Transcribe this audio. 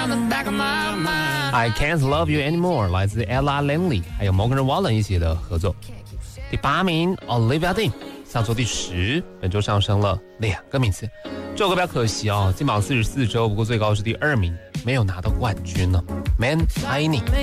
I Can't Love You Anymore 来自 Ella Langley 还有 Morgan Wallen 一起的合作。第8名 Olivia Dean 上周第10，本周上升了2个名次。这首歌比较可惜进榜44周，不过最高是第2名，没有拿到冠军呢。Man 爱你。